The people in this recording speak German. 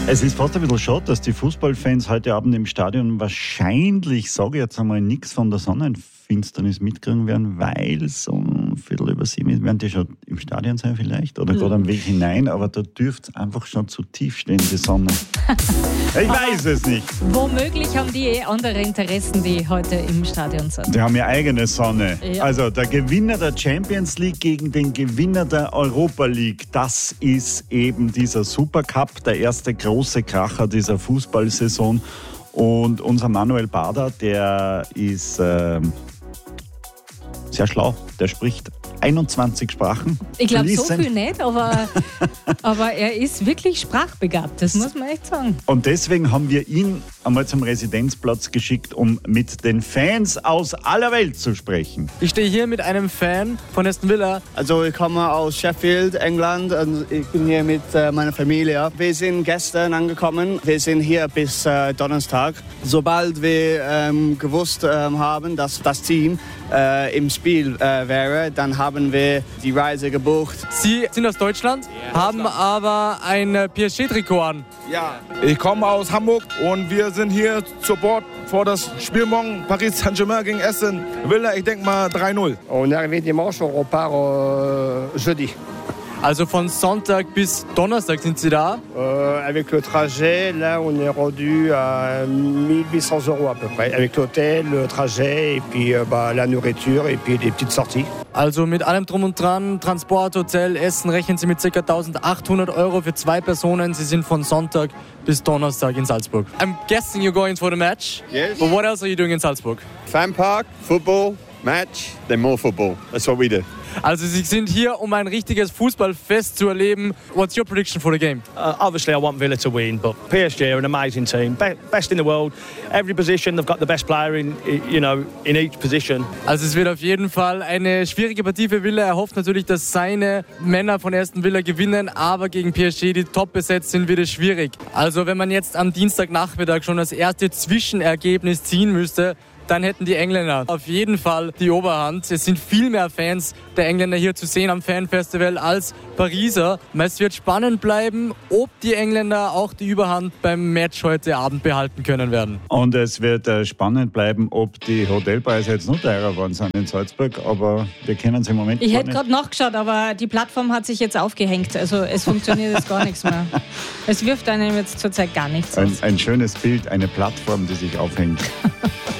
Es ist fast ein bisschen schade, dass die Fußballfans heute Abend im Stadion wahrscheinlich, sage ich jetzt einmal, nichts von der Sonnenfinsternis mitkriegen werden, weil so um 6:45 werden die schon im Stadion sein vielleicht oder gerade am Weg hinein, aber da dürfte es einfach schon zu tief stehen, die Sonne. Ich weiß es nicht. Womöglich haben die andere Interessen, die heute im Stadion sind. Die haben ja eigene Sonne. Ja. Also der Gewinner der Champions League gegen den Gewinner der Europa League, das ist eben dieser Supercup, der erste große Kracher dieser Fußballsaison. Und unser Manuel Bader, der ist sehr schlau, der spricht 21 Sprachen. Ich glaube, so fließend. viel nicht, aber er ist wirklich sprachbegabt, das muss man echt sagen. Und deswegen haben wir ihn einmal zum Residenzplatz geschickt, um mit den Fans aus aller Welt zu sprechen. Ich stehe hier mit einem Fan von Aston Villa. Also ich komme aus Sheffield, England und ich bin hier mit meiner Familie. Wir sind gestern angekommen. Wir sind hier bis Donnerstag. Sobald wir gewusst haben, dass das Team im Spiel wäre, dann haben wir die Reise gebucht. Sie sind aus Deutschland, haben aber ein PSG-Trikot an. Ja, ich komme aus Hamburg und wir sind hier Support vor das Spiel morgen Paris Saint-Germain gegen Aston Villa. Ich denke mal 3-0. On est arrivé dimanche, on repart jeudi. Also von Sonntag bis Donnerstag sind Sie da. Avec le trajet, là, on est rendu à 1800 € à peu près. Avec l'hôtel, le trajet, et puis la nourriture, et puis des petites sorties. Also mit allem drum und dran, Transport, Hotel, Essen, rechnen Sie mit ca. 1.800 € für 2 Personen. Sie sind von Sonntag bis Donnerstag in Salzburg. I'm guessing you're going for the match. Yes. But what else are you doing in Salzburg? Fan park, football, match, then more football. That's what we do. Also Sie sind hier, um ein richtiges Fußballfest zu erleben. What's your prediction for the game? Obviously, I want Villa to win, but PSG are an amazing team, best in the world. Every position, they've got the best player in each position. Also es wird auf jeden Fall eine schwierige Partie für Villa. Er hofft natürlich, dass seine Männer von Aston Villa gewinnen, aber gegen PSG, die top besetzt sind, wird es schwierig. Also wenn man jetzt am Dienstagnachmittag schon das erste Zwischenergebnis ziehen müsste, dann hätten die Engländer auf jeden Fall die Oberhand. Es sind viel mehr Fans der Engländer hier zu sehen am Fanfestival als Pariser. Es wird spannend bleiben, ob die Engländer auch die Überhand beim Match heute Abend behalten können werden. Und es wird spannend bleiben, ob die Hotelpreise jetzt noch teurer geworden sind in Salzburg, aber wir kennen es im Moment Ich gar hätte nicht. gerade nachgeschaut, aber die Plattform hat sich jetzt aufgehängt. Also es funktioniert jetzt gar nichts mehr. Es wirft einem jetzt zurzeit gar nichts aus. Ein schönes Bild, eine Plattform, die sich aufhängt.